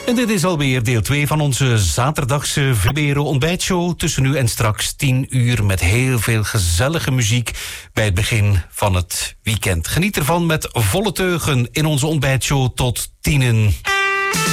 En dit is alweer deel 2 van onze zaterdagse Verberen ontbijtshow. Tussen nu en straks 10 uur met heel veel gezellige muziek bij het begin van het weekend. Geniet ervan met volle teugen in onze ontbijtshow tot 10.